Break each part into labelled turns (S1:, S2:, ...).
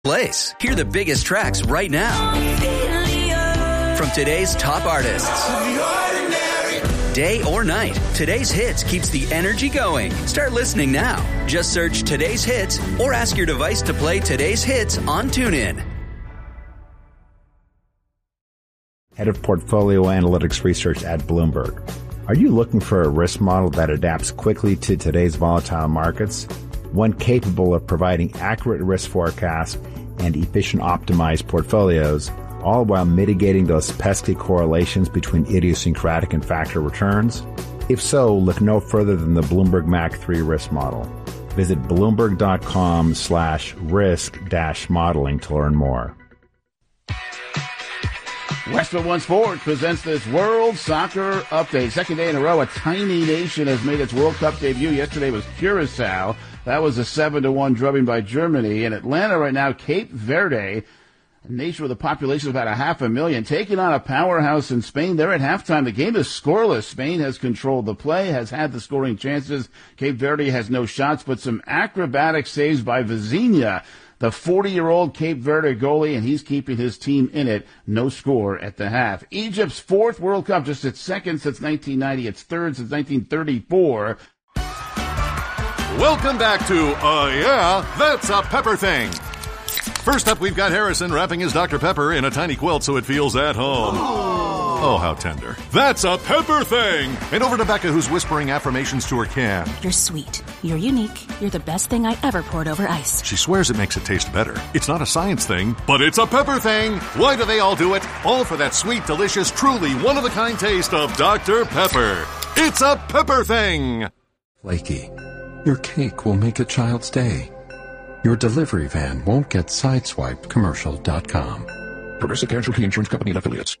S1: place. Hear the biggest tracks right now from today's top artists. Day or night, today's hits keeps the energy going. Start listening now. Just search Today's Hits or ask your device to play Today's Hits on TuneIn.
S2: Head of Portfolio Analytics Research at Bloomberg. Are you looking for a risk model that adapts quickly to today's volatile markets? One capable of providing accurate risk forecasts and efficient optimized portfolios, all while mitigating those pesky correlations between idiosyncratic and factor returns? If so, look no further than the Bloomberg Mac 3 risk model. Visit Bloomberg.com/risk-modeling to learn more.
S3: Westwood One Sports presents this World Soccer Update. Second day in a row, a tiny nation has made its World Cup debut. Yesterday was Curacao. That was a 7-1 drubbing by Germany. In Atlanta right now, Cape Verde, a nation with a population of about 500,000, taking on a powerhouse in Spain. They're at halftime. The game is scoreless. Spain has controlled the play, has had the scoring chances. Cape Verde has no shots, but some acrobatic saves by Vizinha, the 40-year-old Cape Verde goalie, and he's keeping his team in it. No score at the half. Egypt's fourth World Cup, just its second since 1990, its third since 1934.
S4: Welcome back to Yeah, That's a Pepper Thing. First up, we've got Harrison wrapping his Dr. Pepper in a tiny quilt so it feels at home. Oh, how tender. That's a Pepper Thing. And over to Becca, who's whispering affirmations to her can.
S5: You're sweet. You're unique. You're the best thing I ever poured over ice.
S4: She swears it makes it taste better. It's not a science thing, but it's a Pepper Thing. Why do they all do it? All for that sweet, delicious, truly one-of-a-kind taste of Dr. Pepper. It's a Pepper Thing.
S6: Flaky. Your cake will make a child's day. Your delivery van won't get sideswiped. Commercial.com.
S7: Progressive Casualty Insurance Company and Affiliates.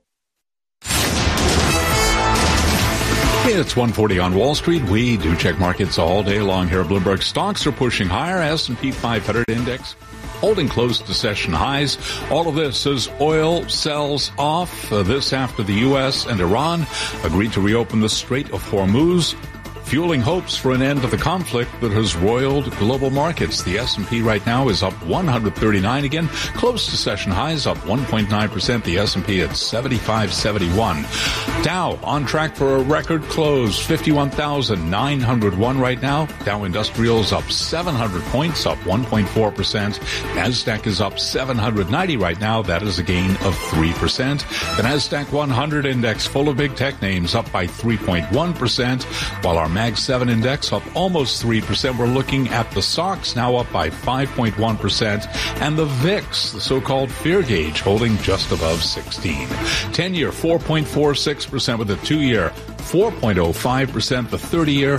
S8: It's 1:40 on Wall Street. We do check markets all day long here at Bloomberg. Stocks are pushing higher. S&P 500 index holding close to session highs. All of this as oil sells off. This after the U.S. and Iran agreed to reopen the Strait of Hormuz, fueling hopes for an end to the conflict that has roiled global markets. The S&P right now is up 139 again, close to session highs, up 1.9%. The S&P at 75.71. Dow on track for a record close, 51,901 right now. Dow Industrials up 700 points, up 1.4%. Nasdaq is up 790 right now. That is a gain of 3%. The Nasdaq 100 index full of big tech names up by 3.1%, while our Mag 7 index up almost 3%. We're looking at the SOX now up by 5.1%, and the VIX, the so-called fear gauge, holding just above 16. 10-year 4.46% with the 2-year 4.05%, the 30-year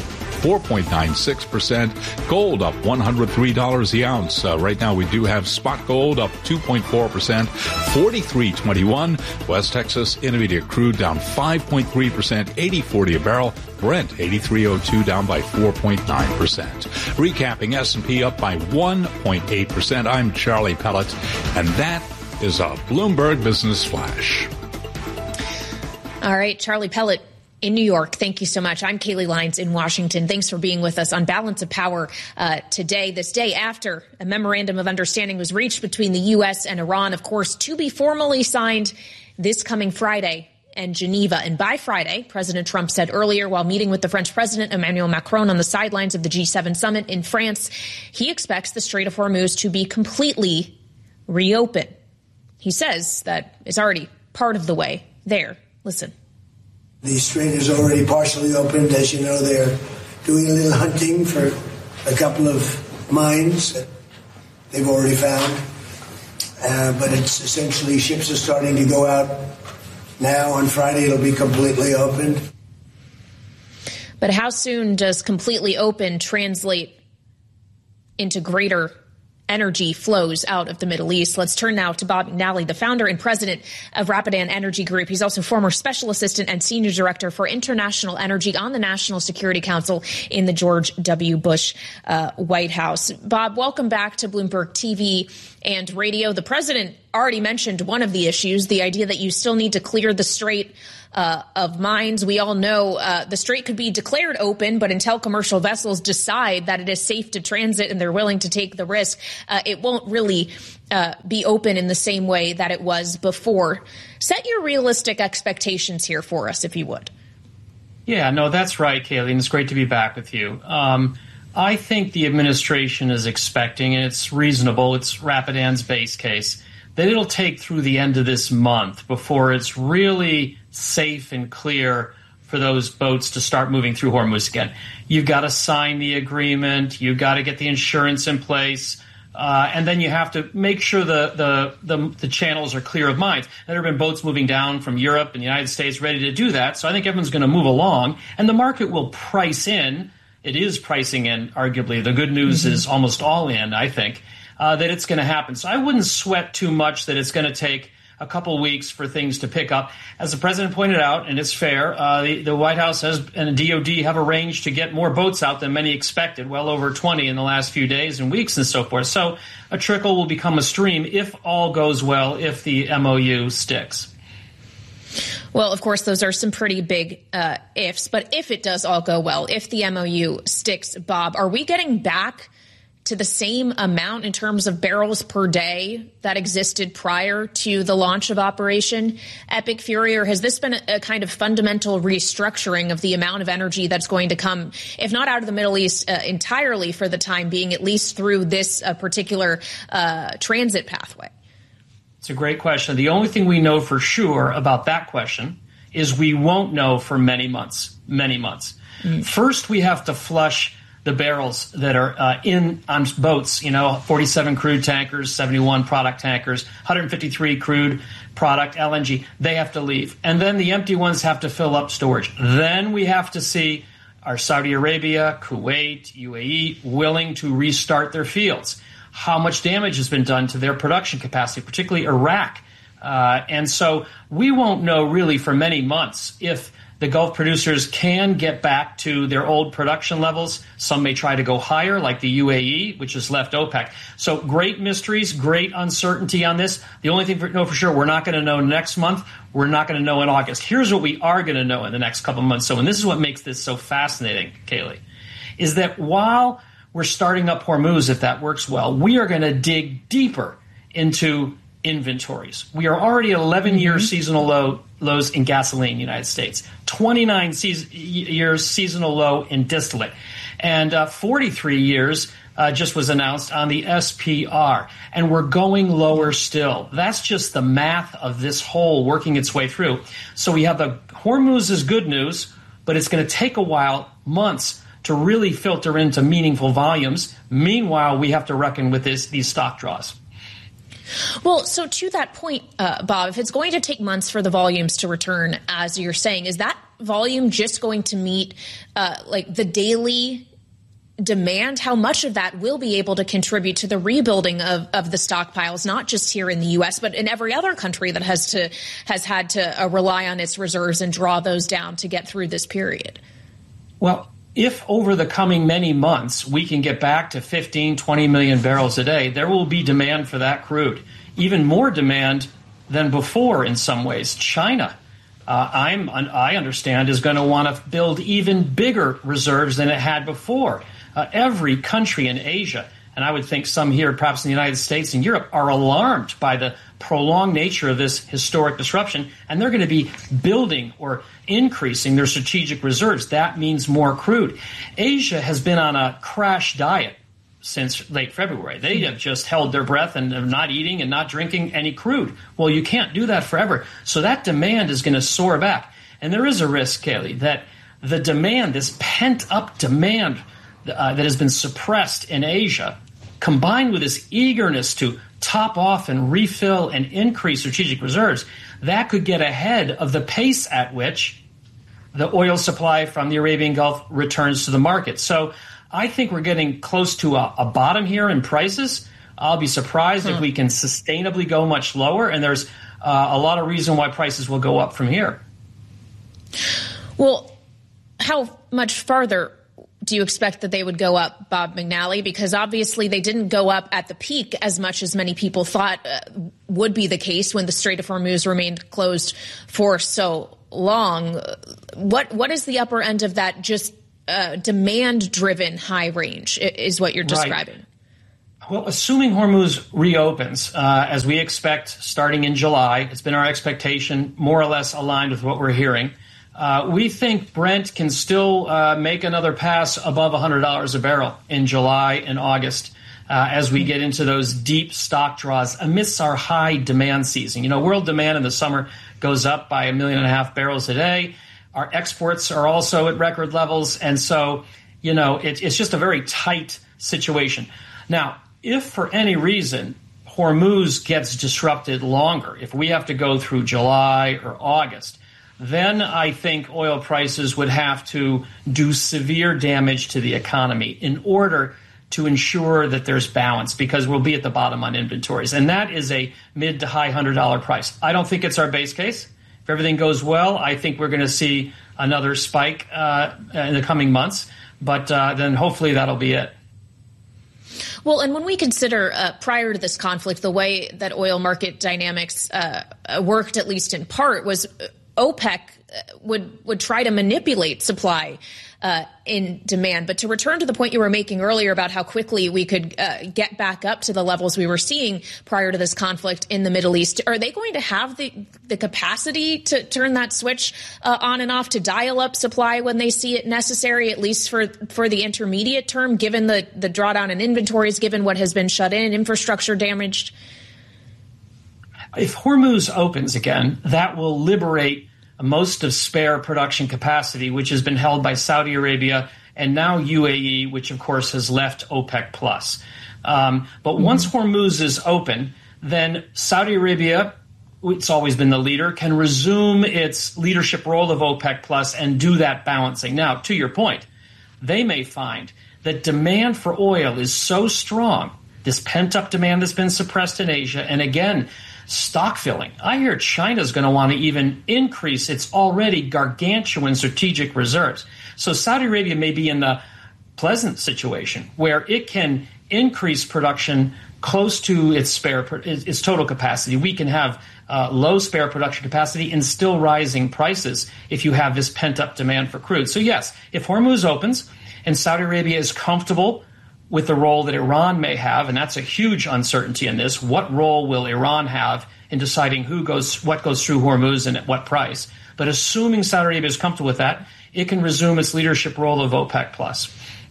S8: 4.96%. Gold up $103 the ounce. Right now we do have spot gold up 2.4%, 43.21. West Texas Intermediate crude down 5.3%, 80.40 a barrel. Brent 83.02 down by 4.9%. Recapping, S&P up by 1.8%. I'm Charlie Pellet, and that is a Bloomberg Business Flash.
S9: All right, Charlie Pellet in New York. Thank you so much. I'm Kaylee Lyons in Washington. Thanks for being with us on Balance of Power today, this day after a memorandum of understanding was reached between the U.S. and Iran, of course, to be formally signed this coming Friday in Geneva. And by Friday, President Trump said earlier while meeting with the French President Emmanuel Macron on the sidelines of the G7 summit in France, he expects the Strait of Hormuz to be completely reopened. He says that it's already part of the way there. Listen.
S10: The strait is already partially opened. As you know, they're doing a little hunting for a couple of mines that they've already found. But it's essentially ships are starting to go out now. On Friday, it'll be completely opened.
S9: But how soon does completely open translate into greater energy flows out of the Middle East? Let's turn now to Bob McNally, the founder and president of Rapidan Energy Group. He's also former special assistant and senior director for international energy on the National Security Council in the George W. Bush White House. Bob, welcome back to Bloomberg TV and radio. The president already mentioned one of the issues, the idea that you still need to clear the strait of mines. We all know the strait could be declared open, but until commercial vessels decide that it is safe to transit and they're willing to take the risk, it won't really be open in the same way that it was before. Set your realistic expectations here for us, if you would.
S11: Yeah, no, that's right, Kaylee, and it's great to be back with you. I think the administration is expecting, and it's reasonable, it's Rapidan's base case, that it'll take through the end of this month before it's really safe and clear for those boats to start moving through Hormuz again. You've got to sign the agreement, you've got to get the insurance in place, and then you have to make sure the channels are clear of mines. There have been boats moving down from Europe and the United States ready to do that, so I think everyone's going to move along, and the market will price in. It is pricing in, arguably. The good news is almost all in, I think, that it's going to happen. So I wouldn't sweat too much that it's going to take a couple weeks for things to pick up. As the president pointed out, and it's fair, the White House and the DOD have arranged to get more boats out than many expected, well over 20 in the last few days and weeks and so forth. So a trickle will become a stream if all goes well, if the MOU sticks.
S9: Well, of course, those are some pretty big ifs. But if it does all go well, if the MOU sticks, Bob, are we getting back to the same amount in terms of barrels per day that existed prior to the launch of Operation Epic Fury? Or has this been a kind of fundamental restructuring of the amount of energy that's going to come, if not out of the Middle East entirely for the time being, at least through this particular transit pathway?
S11: It's a great question. The only thing we know for sure about that question is we won't know for many months. First, we have to flush the barrels that are on boats, 47 crude tankers, 71 product tankers, 153 crude product LNG. They have to leave. And then the empty ones have to fill up storage. Then we have to see are Saudi Arabia, Kuwait, UAE willing to restart their fields? How much damage has been done to their production capacity, particularly Iraq. And so we won't know really for many months if the Gulf producers can get back to their old production levels. Some may try to go higher, like the UAE, which has left OPEC. So great mysteries, great uncertainty on this. The only thing we know for sure, we're not going to know next month. We're not going to know in August. Here's what we are going to know in the next couple of months. So, and this is what makes this so fascinating, Kaylee, is that while we're starting up Hormuz, if that works well, we are going to dig deeper into inventories. We are already at 11-year seasonal lows in gasoline in the United States, 29 years seasonal low in distillate, and 43 years just was announced on the SPR. And we're going lower still. That's just the math of this whole working its way through. So we have the Hormuz is good news, but it's going to take a while, months, to really filter into meaningful volumes. Meanwhile, we have to reckon with these stock draws.
S9: Well, so to that point, Bob, if it's going to take months for the volumes to return, as you're saying, is that volume just going to meet like the daily demand? How much of that will be able to contribute to the rebuilding of the stockpiles, not just here in the U.S., but in every other country that has had to rely on its reserves and draw those down to get through this period?
S11: Well, if over the coming many months we can get back to 15, 20 million barrels a day, there will be demand for that crude. Even more demand than before in some ways. China, I understand, is going to want to build even bigger reserves than it had before. Every country in Asia, and I would think some here, perhaps in the United States and Europe, are alarmed by the prolonged nature of this historic disruption, and they're going to be building or increasing their strategic reserves. That means more crude. Asia has been on a crash diet since late February. They have just held their breath and are not eating and not drinking any crude. Well, you can't do that forever. So that demand is going to soar back. And there is a risk, Kaylee, that the demand, this pent-up demand that has been suppressed in Asia, combined with this eagerness to top off and refill and increase strategic reserves, that could get ahead of the pace at which the oil supply from the Arabian Gulf returns to the market. So I think we're getting close to a bottom here in prices. I'll be surprised if we can sustainably go much lower, and there's a lot of reason why prices will go up from here.
S9: Well, how much farther do you expect that they would go up, Bob McNally? Because obviously they didn't go up at the peak as much as many people thought would be the case when the Strait of Hormuz remained closed for so long. What is the upper end of that just demand-driven high range is what you're describing?
S11: Right. Well, assuming Hormuz reopens, as we expect starting in July, it's been our expectation, more or less aligned with what we're hearing. We think Brent can still make another pass above $100 a barrel in July and August as we get into those deep stock draws amidst our high demand season. World demand in the summer goes up by 1.5 million barrels a day. Our exports are also at record levels. And so, it's just a very tight situation. Now, if for any reason Hormuz gets disrupted longer, if we have to go through July or August, then I think oil prices would have to do severe damage to the economy in order to ensure that there's balance, because we'll be at the bottom on inventories. And that is a mid to high $100 price. I don't think it's our base case. If everything goes well, I think we're going to see another spike in the coming months. But then hopefully that'll be it.
S9: Well, and when we consider prior to this conflict, the way that oil market dynamics worked, at least in part, was OPEC would try to manipulate supply in demand. But to return to the point you were making earlier about how quickly we could get back up to the levels we were seeing prior to this conflict in the Middle East, are they going to have the capacity to turn that switch on and off, to dial up supply when they see it necessary, at least for the intermediate term, given the drawdown in inventories, given what has been shut in, infrastructure damaged?
S11: If Hormuz opens again, that will liberate most of spare production capacity, which has been held by Saudi Arabia and now UAE, which of course has left OPEC plus. But once Hormuz is open, then Saudi Arabia, it's always been the leader, can resume its leadership role of OPEC plus and do that balancing. Now, to your point, they may find that demand for oil is so strong, this pent-up demand that's been suppressed in Asia, and again, stock filling. I hear China's going to want to even increase its already gargantuan strategic reserves. So Saudi Arabia may be in the pleasant situation where it can increase production close to its total capacity. We can have low spare production capacity and still rising prices if you have this pent-up demand for crude. So yes, if Hormuz opens and Saudi Arabia is comfortable with the role that Iran may have, and that's a huge uncertainty in this. What role will Iran have in deciding what goes through Hormuz and at what price? But assuming Saudi Arabia is comfortable with that, it can resume its leadership role of OPEC plus.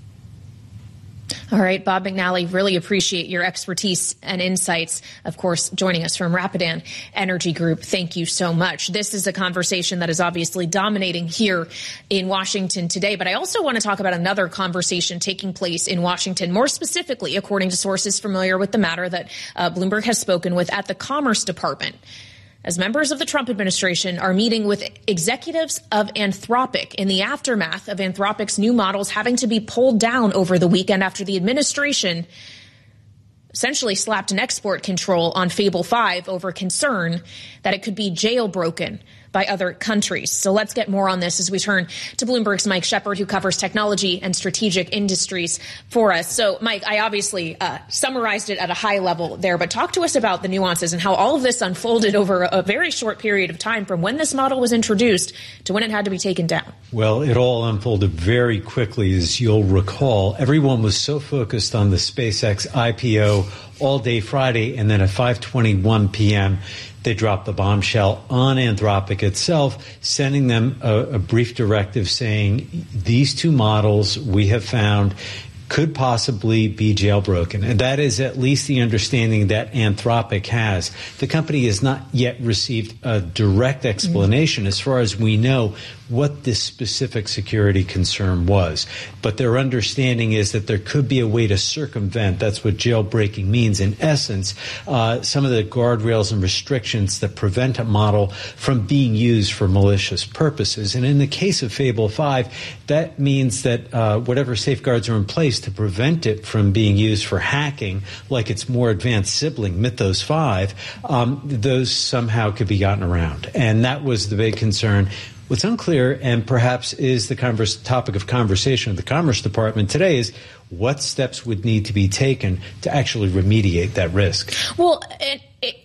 S9: All right, Bob McNally, really appreciate your expertise and insights. Of course, joining us from Rapidan Energy Group. Thank you so much. This is a conversation that is obviously dominating here in Washington today. But I also want to talk about another conversation taking place in Washington, more specifically, according to sources familiar with the matter that Bloomberg has spoken with at the Commerce Department, as members of the Trump administration are meeting with executives of Anthropic in the aftermath of Anthropic's new models having to be pulled down over the weekend after the administration essentially slapped an export control on Fable 5 over concern that it could be jailbroken by other countries. So let's get more on this as we turn to Bloomberg's Mike Shepard, who covers technology and strategic industries for us. So, Mike, I obviously summarized it at a high level there, but talk to us about the nuances and how all of this unfolded over a very short period of time from when this model was introduced to when it had to be taken down.
S12: Well, it all unfolded very quickly, as you'll recall. Everyone was so focused on the SpaceX IPO all day Friday, and then at 5:21 p.m., they dropped the bombshell on Anthropic itself, sending them a brief directive saying these two models we have found could possibly be jailbroken. And that is at least the understanding that Anthropic has. The company has not yet received a direct explanation, as far as we know, what this specific security concern was. But their understanding is that there could be a way to circumvent, that's what jailbreaking means in essence, some of the guardrails and restrictions that prevent a model from being used for malicious purposes. And in the case of Fable 5, that means that whatever safeguards are in place to prevent it from being used for hacking, like its more advanced sibling, Mythos 5, those somehow could be gotten around. And that was the big concern. What's unclear, and perhaps is the topic of conversation of the Commerce Department today, is what steps would need to be taken to actually remediate that risk.
S9: Well,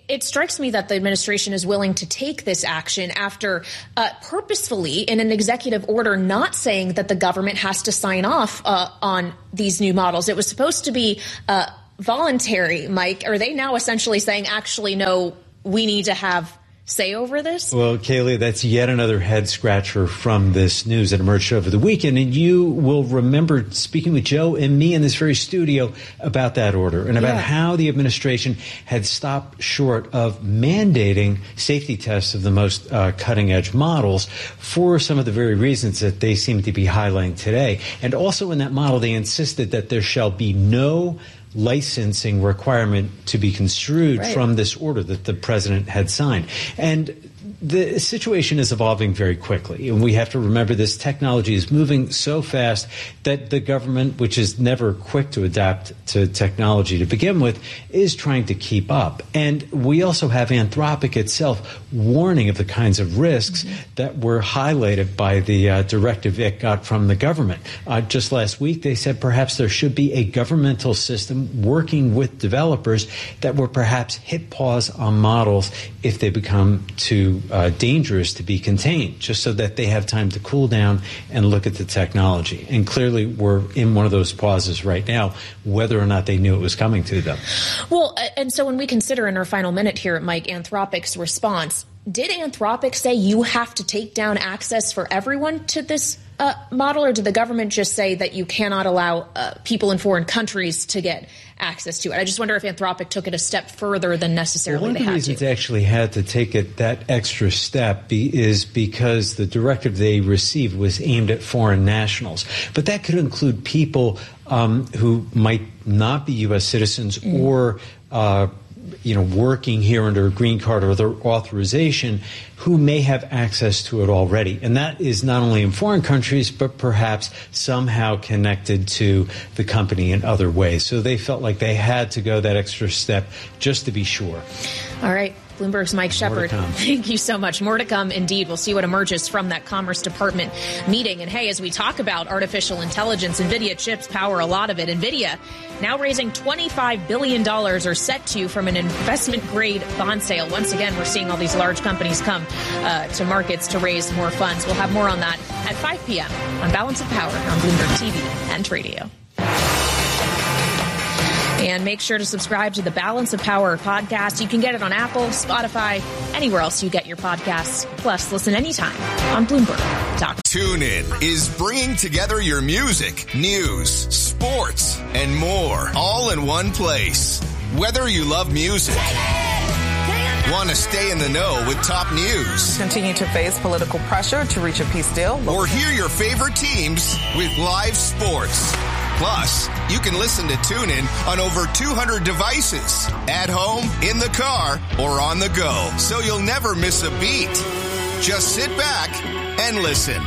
S9: It strikes me that the administration is willing to take this action after purposefully, in an executive order, not saying that the government has to sign off on these new models. It was supposed to be voluntary, Mike. Are they now essentially saying, actually, no, we need to have say over this?
S12: Well, Kaylee, that's yet another head scratcher from this news that emerged over the weekend. And you will remember speaking with Joe and me in this very studio about that order and about how the administration had stopped short of mandating safety tests of the most cutting edge models for some of the very reasons that they seem to be highlighting today. And also in that model, they insisted that there shall be no licensing requirement to be construed from this order that the president had signed. And the situation is evolving very quickly, and we have to remember this technology is moving so fast that the government, which is never quick to adapt to technology to begin with, is trying to keep up. And we also have Anthropic itself warning of the kinds of risks that were highlighted by the directive it got from the government. Just last week, they said perhaps there should be a governmental system working with developers that will perhaps hit pause on models if they become too dangerous to be contained, just so that they have time to cool down and look at the technology. And clearly we're in one of those pauses right now, whether or not they knew it was coming to them.
S9: Well, and so when we consider in our final minute here, Mike, Anthropic's response, did Anthropic say you have to take down access for everyone to this model, or did the government just say that you cannot allow people in foreign countries to get access to it? I just wonder if Anthropic took it a step further than necessarily they had to.
S12: One of the reasons they actually had to take it that extra step is because the directive they received was aimed at foreign nationals. But that could include people who might not be U.S. citizens or working here under a green card or other authorization, who may have access to it already. And that is not only in foreign countries, but perhaps somehow connected to the company in other ways. So they felt like they had to go that extra step just to be sure.
S9: All right. Bloomberg's Mike Shepard. Thank you so much. More to come, indeed. We'll see what emerges from that Commerce Department meeting. And hey, as we talk about artificial intelligence, NVIDIA chips power a lot of it. NVIDIA now raising $25 billion are set to from an investment-grade bond sale. Once again, we're seeing all these large companies come to markets to raise more funds. We'll have more on that at 5 p.m. on Balance of Power on Bloomberg TV and radio. And make sure to subscribe to the Balance of Power podcast. You can get it on Apple, Spotify, anywhere else you get your podcasts. Plus, listen anytime on Bloomberg.
S13: TuneIn is bringing together your music, news, sports, and more, all in one place. Whether you love music, want to stay in the know with top news,
S14: continue to face political pressure to reach a peace deal,
S13: or hear your favorite teams with live sports. Plus, you can listen to TuneIn on over 200 devices, at home, in the car, or on the go, so you'll never miss a beat. Just sit back and listen.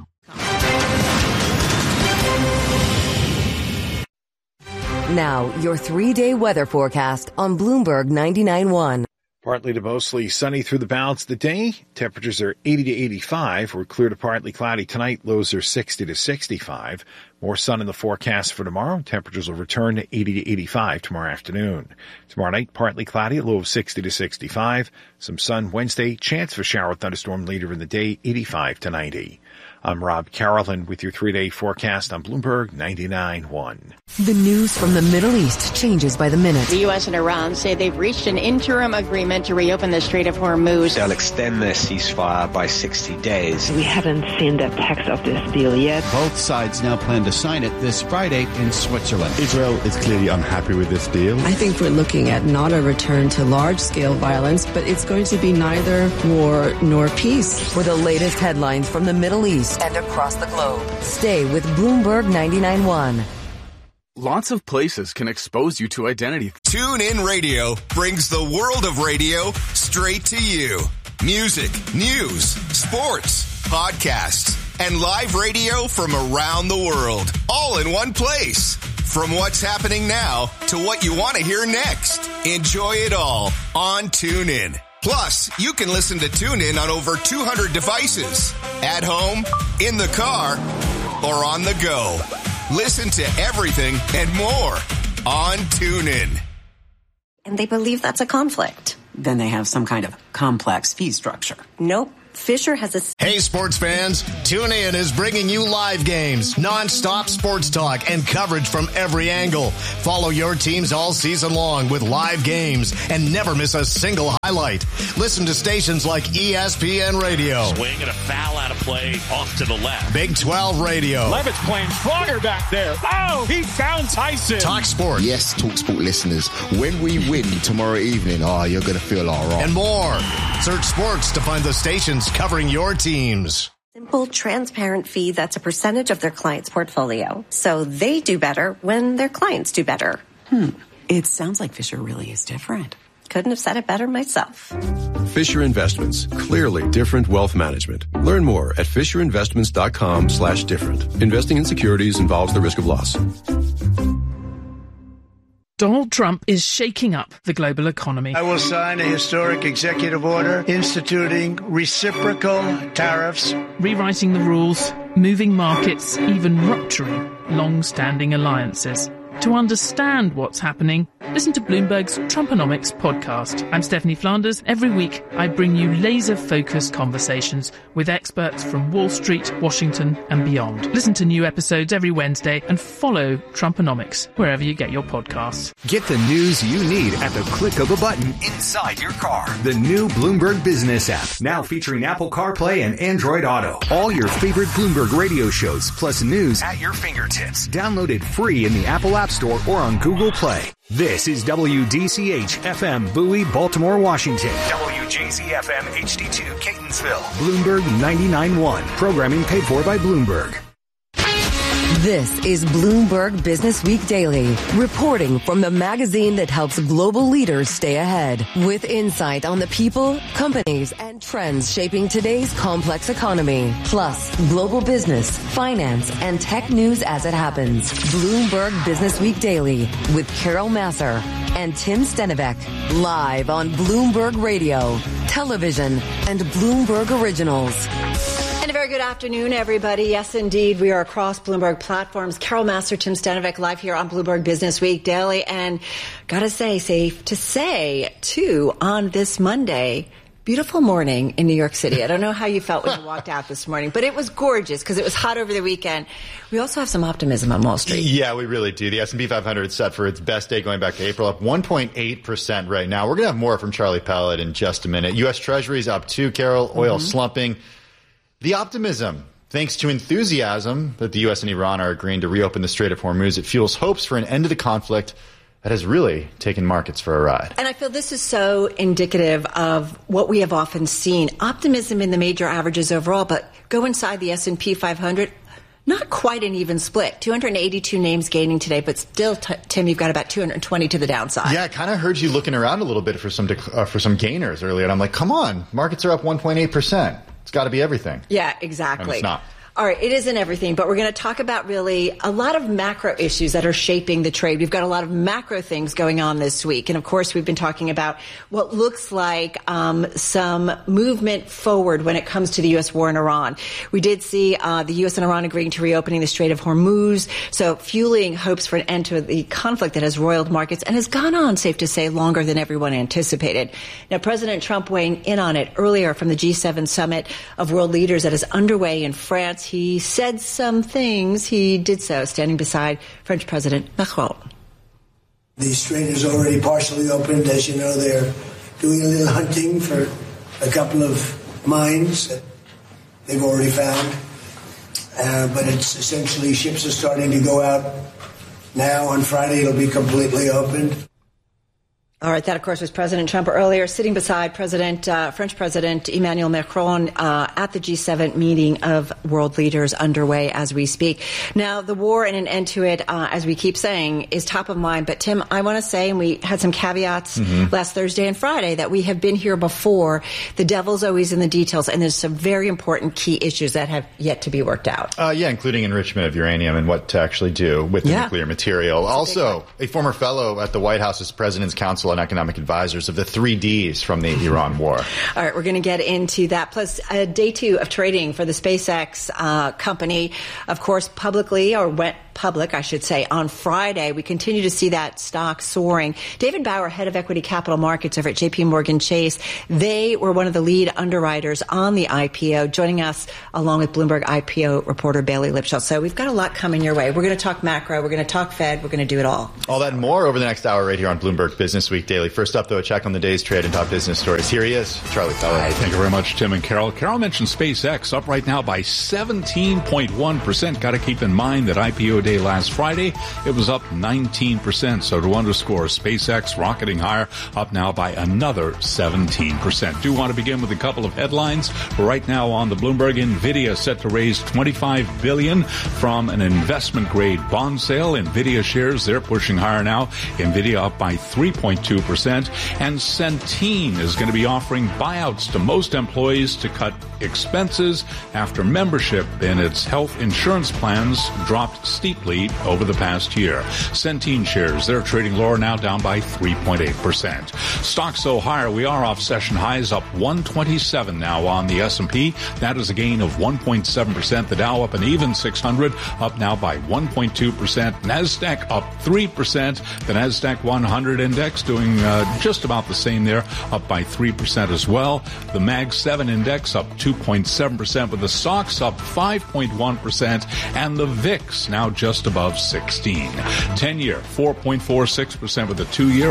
S15: Now, your 3-day weather forecast on Bloomberg 99.1.
S16: Partly to mostly sunny through the balance of the day. Temperatures are 80 to 85. We're clear to partly cloudy tonight. Lows are 60 to 65. More sun in the forecast for tomorrow. Temperatures will return to 80 to 85 tomorrow afternoon. Tomorrow night, partly cloudy, a low of 60 to 65. Some sun Wednesday. Chance for shower thunderstorm later in the day, 85 to 90. I'm Rob Carolyn with your 3-day forecast on Bloomberg 99.1.
S15: The news from the Middle East changes by the minute.
S17: The U.S. and Iran say they've reached an interim agreement to reopen the Strait of Hormuz.
S18: They'll extend their ceasefire by 60 days.
S19: We haven't seen the text of this deal yet.
S20: Both sides now plan to sign it this Friday in Switzerland.
S21: Israel is clearly unhappy with this deal.
S22: I think we're looking at not a return to large-scale violence, but it's going to be neither war nor peace.
S15: For the latest headlines from the Middle East and across the globe, stay with Bloomberg 99.1.
S23: Lots of places can expose you to identity.
S13: TuneIn Radio brings the world of radio straight to you. Music, news, sports, podcasts, and live radio from around the world, all in one place. From what's happening now to what you want to hear next. Enjoy it all on TuneIn. Plus, you can listen to TuneIn on over 200 devices, at home, in the car, or on the go. Listen to everything and more on TuneIn.
S24: And they believe that's a conflict.
S1: then they have some kind of complex fee structure.
S2: Nope. Fisher has a...
S3: Hey, sports fans. TuneIn is bringing you live games, nonstop sports talk, and coverage from every angle. Follow your teams all season long with live games and never miss a single highlight. Listen to stations like ESPN Radio.
S24: Swing and a foul out of play off to the left.
S3: Big 12 Radio.
S24: Levitt's playing stronger back there. Oh, he found Tyson.
S3: Talk Sport.
S25: Yes, Talk Sport listeners. When we win tomorrow evening, you're going to feel all right.
S3: And more. Search sports to find the stations covering your teams.
S2: Simple, transparent fee that's a percentage of their client's portfolio. So they do better when their clients do better.
S1: It sounds like Fisher really is different.
S2: Couldn't have said it better myself.
S26: Fisher Investments. Clearly different wealth management. Learn more at FisherInvestments.com/different. Investing in securities involves the risk of loss.
S27: Donald Trump is shaking up the global economy.
S28: I will sign a historic executive order instituting reciprocal tariffs,
S27: rewriting the rules, moving markets, even rupturing long-standing alliances. To understand what's happening, listen to Bloomberg's Trumponomics podcast. I'm Stephanie Flanders. Every week, I bring you laser-focused conversations with experts from Wall Street, Washington, and beyond. Listen to new episodes every Wednesday and follow Trumponomics wherever you get your podcasts.
S29: Get the news you need at the click of a button inside your car. The new Bloomberg Business app, now featuring Apple CarPlay and Android Auto. All your favorite Bloomberg radio shows, plus news at your fingertips. Download it free in the Apple App Store or on Google Play. This is WDCH FM Bowie, Baltimore, Washington. WJZ FM HD2 Catonsville. Bloomberg 99.1. Programming paid for by Bloomberg.
S15: This is Bloomberg Business Week Daily, reporting from the magazine that helps global leaders stay ahead, with insight on the people, companies, and trends shaping today's complex economy, plus global business, finance, and tech news as it happens. Bloomberg Business Week Daily with Carol Masser and Tim Stenivek, live on Bloomberg Radio, television, and Bloomberg Originals.
S30: And a very good afternoon, everybody. Yes, indeed, we are across Bloomberg platforms. Carol Masser, Tim Stenivek, live here on Bloomberg Business Week Daily. And gotta say, safe to say, too, on this Monday, beautiful morning in New York City. I don't know how you felt when you walked out this morning, but it was gorgeous because it was hot over the weekend. We also have some optimism on Wall Street.
S31: Yeah, we really do. The S&P 500 is set for its best day going back to April, up 1.8% right now. We're going to have more from Charlie Pellet in just a minute. U.S. Treasury's up too, Carol. Oil slumping. The optimism, thanks to enthusiasm that the U.S. and Iran are agreeing to reopen the Strait of Hormuz, it fuels hopes for an end to the conflict that has really taken markets for a ride.
S30: And I feel this is so indicative of what we have often seen. Optimism in the major averages overall, but go inside the S&P 500, not quite an even split. 282 names gaining today, but still, Tim, you've got about 220 to the downside.
S31: Yeah, I kind of heard you looking around a little bit for some gainers earlier, and I'm like, come on, markets are up 1.8%. It's got to be everything.
S30: Yeah, exactly.
S31: And it's not.
S30: All right, it isn't everything, but we're going to talk about really a lot of macro issues that are shaping the trade. We've got a lot of macro things going on this week. And, of course, we've been talking about what looks like some movement forward when it comes to the U.S. war in Iran. We did see the U.S. and Iran agreeing to reopening the Strait of Hormuz, so fueling hopes for an end to the conflict that has roiled markets and has gone on, safe to say, longer than everyone anticipated. Now, President Trump weighing in on it earlier from the G7 summit of world leaders that is underway in France. He said some things. He did so standing beside French President Macron.
S10: The strait is already partially opened. As you know, they're doing a little hunting for a couple of mines that they've already found. But it's essentially ships are starting to go out now. On Friday, it'll be completely opened.
S30: All right, that, of course, was President Trump earlier, sitting beside French President Emmanuel Macron at the G7 meeting of world leaders underway as we speak. Now, the war and an end to it, as we keep saying, is top of mind. But, Tim, I want to say, and we had some caveats last Thursday and Friday, that we have been here before. The devil's always in the details, and there's some very important key issues that have yet to be worked out.
S31: Yeah, including enrichment of uranium and what to actually do with the nuclear material. That's also, a former fellow at the White House's President's Council on Economic Advisors of the 3Ds from the Iran war.
S30: All right, we're going to get into that. Plus, day two of trading for the SpaceX company, of course, publicly or went public, I should say, on Friday. We continue to see that stock soaring. David Bauer, head of equity capital markets over at JP Morgan Chase, they were one of the lead underwriters on the IPO, joining us along with Bloomberg IPO reporter Bailey Lipshaw. So we've got a lot coming your way. We're going to talk macro. We're going to talk Fed. We're going to do it all.
S31: All that and more over the next hour right here on Bloomberg Business Week Daily. First up, though, a check on the day's trade and top business stories. Here he is, Charlie Pellet.
S4: Hi, thank you very much, Tim and Carol. Carol mentioned SpaceX up right now by 17.1%. Got to keep in mind that IPO day last Friday, it was up 19%. So to underscore, SpaceX rocketing higher, up now by another 17%. Do want to begin with a couple of headlines. Right now on the Bloomberg, NVIDIA set to raise $25 billion from an investment-grade bond sale. NVIDIA shares, they're pushing higher now. NVIDIA up by 3.2%. And Centene is going to be offering buyouts to most employees to cut expenses after membership in its health insurance plans dropped steeply over the past year. Centene shares, they're trading lower now, down by 3.8%. Stocks so higher, we are off session highs, up 127 now on the S&P. That is a gain of 1.7%. The Dow up an even 600, up now by 1.2%. NASDAQ up 3%. The NASDAQ 100 index doing just about the same there, up by 3% as well. The MAG 7 index up 2.7%, with the stocks up 5.1%, and the VIX now just above 16. 10-year 4.46%, with the 2-year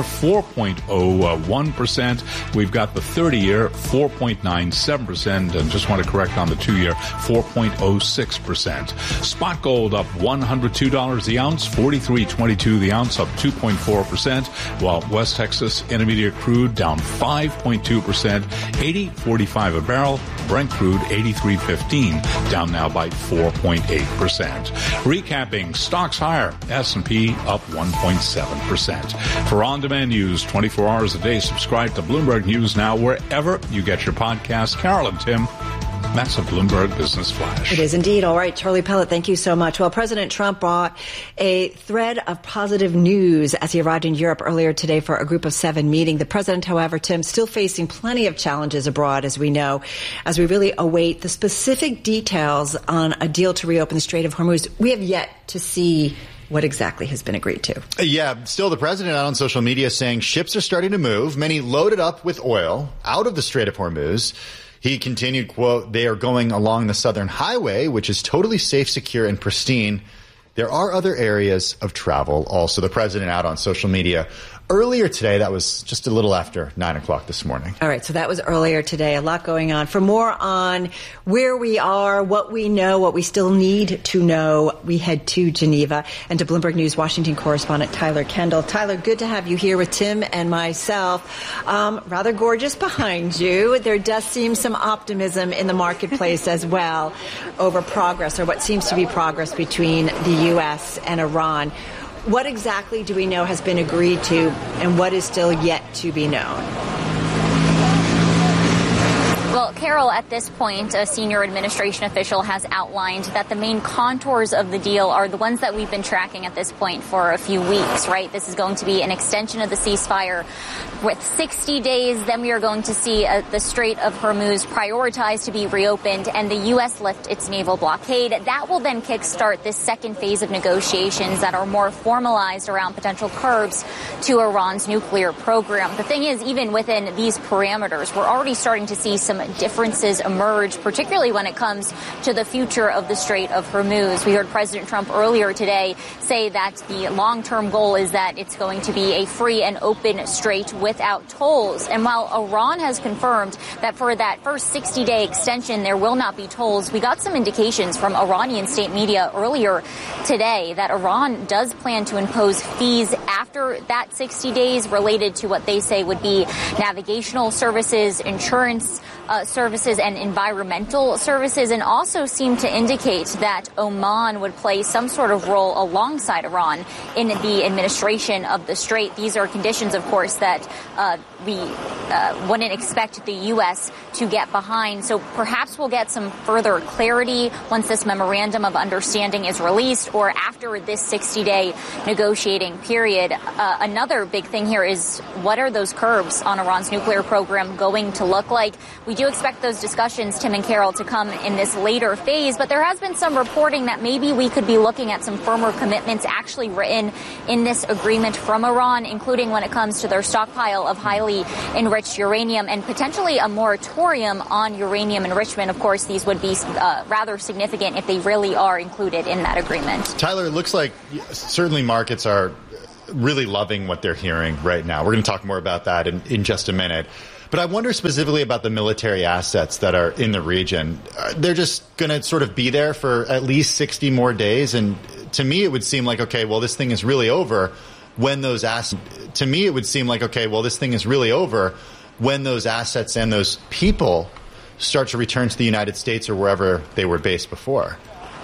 S4: 4.01%. We've got the 30-year 4.97%, and just want to correct on the 2-year 4.06%. Spot gold up $102 the ounce, $43.22 the ounce, up 2.4%, while West Texas Intermediate crude down 5.2%, $80.45 a barrel. Brent crude $83.15, down now by 4.8%. Recapping, stocks higher, S&P up 1.7%. For on-demand news 24 hours a day, subscribe to Bloomberg News Now wherever you get your podcasts. Carol and Tim, that's a Bloomberg Business Flash.
S30: It is indeed. All right, Charlie Pellet, thank you so much. Well, President Trump brought a thread of positive news as he arrived in Europe earlier today for a Group of 7 meeting. The president, however, Tim, still facing plenty of challenges abroad, as we know, as we really await the specific details on a deal to reopen the Strait of Hormuz. We have yet to see what exactly has been agreed to.
S31: Yeah, still the president out on social media saying ships are starting to move, many loaded up with oil out of the Strait of Hormuz. He continued, quote, "They are going along the Southern Highway, which is totally safe, secure, and pristine. There are other areas of travel." Also, the president out on social media earlier today. That was just a little after 9 o'clock this morning.
S30: All right, so that was earlier today. A lot going on. For more on where we are, what we know, what we still need to know, we head to Geneva and to Bloomberg News Washington correspondent Tyler Kendall. Tyler, good to have you here with Tim and myself. Rather gorgeous behind you. There does seem some optimism in the marketplace as well over progress, or what seems to be progress between the U.S. and Iran. What exactly do we know has been agreed to, and what is still yet to be known?
S5: Well, Carol, at this point, a senior administration official has outlined that the main contours of the deal are the ones that we've been tracking at this point for a few weeks, right? This is going to be an extension of the ceasefire with 60 days. Then we are going to see the Strait of Hormuz prioritized to be reopened and the U.S. lift its naval blockade. That will then kickstart this second phase of negotiations that are more formalized around potential curbs to Iran's nuclear program. The thing is, even within these parameters, we're already starting to see some differences emerge, particularly when it comes to the future of the Strait of Hormuz. We heard President Trump earlier today say that the long-term goal is that it's going to be a free and open strait without tolls. And while Iran has confirmed that for that first 60-day extension, there will not be tolls, we got some indications from Iranian state media earlier today that Iran does plan to impose fees after that 60 days related to what they say would be navigational services, insurance services, and environmental services, and also seem to indicate that Oman would play some sort of role alongside Iran in the administration of the strait. These are conditions, of course, that we wouldn't expect the U.S. to get behind. So perhaps we'll get some further clarity once this memorandum of understanding is released or after this 60-day negotiating period. Another big thing here is what are those curbs on Iran's nuclear program going to look like? We do expect expect those discussions, Tim and Carol, to come in this later phase, but there has been some reporting that maybe we could be looking at some firmer commitments actually written in this agreement from Iran, including when it comes to their stockpile of highly enriched uranium and potentially a moratorium on uranium enrichment. Of course, these would be rather significant if they really are included in that agreement.
S31: Tyler, it looks like certainly markets are really loving what they're hearing right now. We're going to talk more about that in just a minute. But I wonder specifically about the military assets that are in the region. They're just going to sort of be there for at least 60 more days. And to me, it would seem like, okay, well, this thing is really over when those assets. To me, it would seem like, okay, well, this thing is really over when those assets and those people start to return to the United States or wherever they were based before.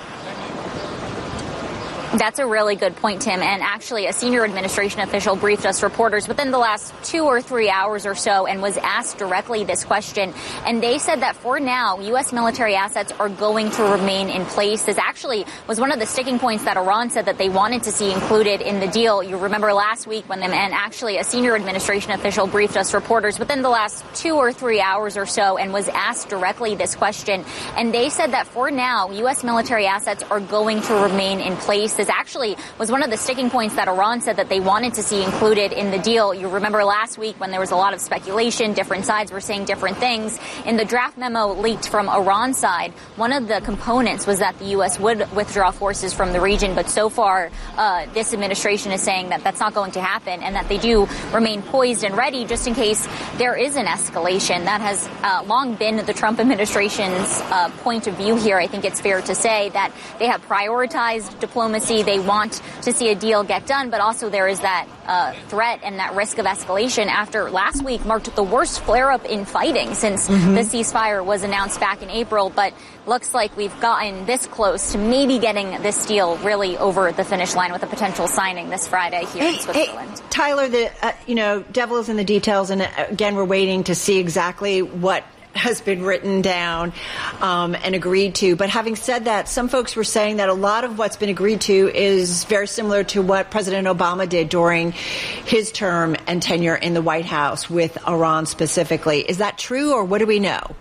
S5: That's a really good point, Tim. And actually, a senior administration official briefed us reporters within the last 2 or 3 hours or so and was asked directly this question. And they said that for now, U.S. military assets are going to remain in place. This actually was one of the sticking points that Iran said that they wanted to see included in the deal. You remember last week when and actually a senior administration official briefed us reporters within the last 2 or 3 hours or so and was asked directly this question. And they said that for now, U.S. military assets are going to remain in place. This actually was one of the sticking points that Iran said that they wanted to see included in the deal. You remember last week when there was a lot of speculation, different sides were saying different things. In the draft memo leaked from Iran's side, one of the components was that the U.S. would withdraw forces from the region. But so far, this administration is saying that that's not going to happen and that they do remain poised and ready just in case there is an escalation. That has long been the Trump administration's point of view here. I think it's fair to say that they have prioritized diplomacy. They want to see a deal get done, but also there is that threat and that risk of escalation after last week marked the worst flare-up in fighting since the ceasefire was announced back in April. But looks like we've gotten this close to maybe getting this deal really over the finish line with a potential signing this Friday here in Switzerland.
S30: Hey, Tyler, the devil is in the details, and again, we're waiting to see exactly what has been written down and agreed to. But having said that, some folks were saying that a lot of what's been agreed to is very similar to what President Obama did during his term and tenure in the White House with Iran specifically. Is that true, or what do we know?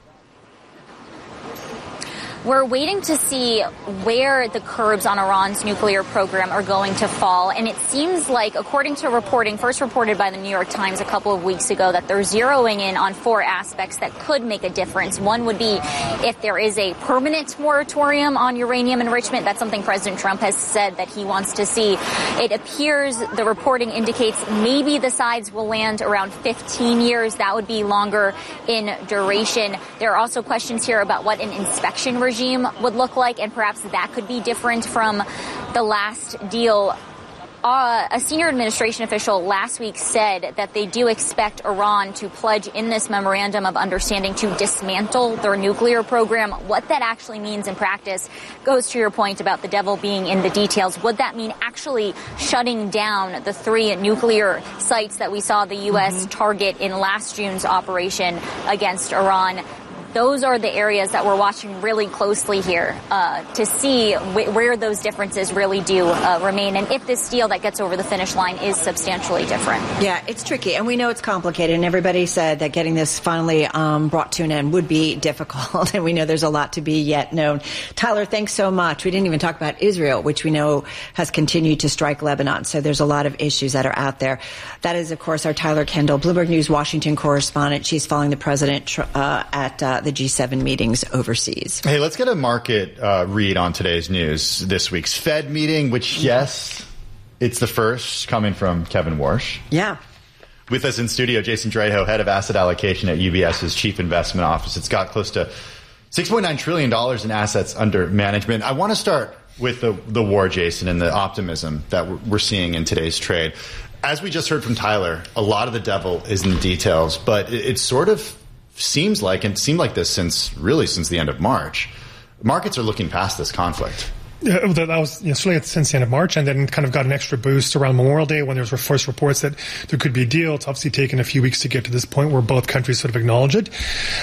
S5: We're waiting to see where the curbs on Iran's nuclear program are going to fall. And it seems like, according to reporting first reported by the New York Times a couple of weeks ago, that they're zeroing in on 4 aspects that could make a difference. One would be if there is a permanent moratorium on uranium enrichment. That's something President Trump has said that he wants to see. It appears the reporting indicates maybe the sides will land around 15 years. That would be longer in duration. There are also questions here about what an inspection regime would look like, and perhaps that could be different from the last deal. A senior administration official last week said that they do expect Iran to pledge in this memorandum of understanding to dismantle their nuclear program. What that actually means in practice goes to your point about the devil being in the details. Would that mean actually shutting down the 3 nuclear sites that we saw the U.S. target in last June's operation against Iran? Those are the areas that we're watching really closely here to see where those differences really do remain, and if this deal that gets over the finish line is substantially different.
S30: Yeah, it's tricky, and we know it's complicated, and everybody said that getting this finally brought to an end would be difficult, and we know there's a lot to be yet known. Tyler, thanks so much. We didn't even talk about Israel, which we know has continued to strike Lebanon, so there's a lot of issues that are out there. That is, of course, our Tyler Kendall, Bloomberg News Washington correspondent. She's following the president at the G7 meetings overseas.
S31: Hey, let's get a market read on today's news. This week's Fed meeting, which, yes, it's the first coming from Kevin Warsh.
S30: Yeah.
S31: With us in studio, Jason Draho, head of asset allocation at UBS's chief investment office. It's got close to $6.9 trillion in assets under management. I want to start with the war, Jason, and the optimism that we're seeing in today's trade. As we just heard from Tyler, a lot of the devil is in the details, but it sort of seemed like this since the end of March. Markets are looking past this conflict.
S6: Yeah, that was certainly since the end of March, and then kind of got an extra boost around Memorial Day when there was first reports that there could be a deal. It's obviously taken a few weeks to get to this point where both countries sort of acknowledge it.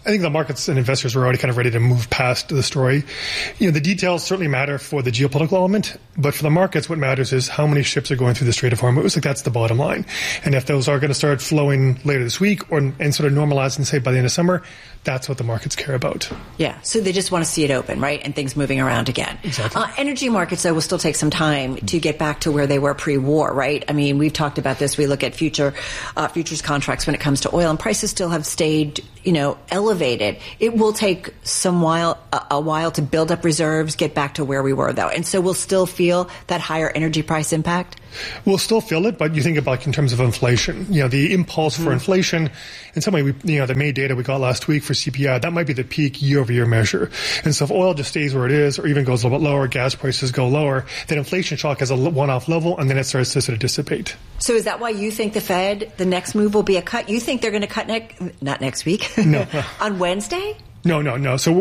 S6: I think the markets and investors were already kind of ready to move past the story. The details certainly matter for the geopolitical element, but for the markets, what matters is how many ships are going through the Strait of Hormuz. Like, that's the bottom line. And if those are going to start flowing later this week and sort of normalizing, say, by the end of summer, that's what the markets care about.
S30: Yeah, so they just want to see it open, right, and things moving around again.
S6: Exactly.
S30: Energy markets, though, will still take some time to get back to where they were pre-war, right? I mean, we've talked about this. We look at futures contracts when it comes to oil, and prices still have stayed, elevated. It will take a while to build up reserves, get back to where we were, though. And so we'll still feel that higher energy price impact?
S6: We'll still feel it, but you think about in terms of inflation. The impulse for inflation, in some way, the May data we got last week for CPI, that might be the peak year-over-year measure. And so if oil just stays where it is or even goes a little bit lower, gas prices go lower, then inflation shock has a one-off level, and then it starts to sort of dissipate.
S30: So is that why you think the Fed, the next move will be a cut? You think they're going to cut not next week?
S6: No.
S30: On Wednesday?
S6: No. So